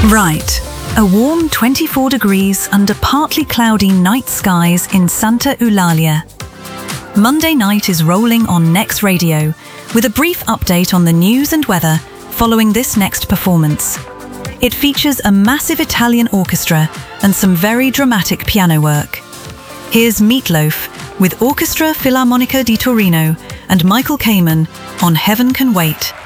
Right. A warm 24 degrees under partly cloudy night skies in Santa Eulalia. Monday night is rolling on Next Radio, with a brief update on the news and weather following this next performance. It features a massive Italian orchestra and some very dramatic piano work. Here's Meatloaf with Orchestra Filarmonica di Torino and Michael Kamen on Heaven Can Wait.